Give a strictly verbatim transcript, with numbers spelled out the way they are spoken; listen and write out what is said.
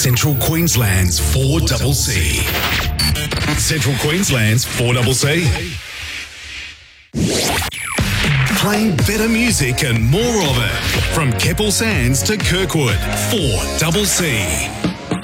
Central Queensland's four C C. Central Queensland's four C C. Playing better music and more of it. From Keppel Sands to Kirkwood, four C C.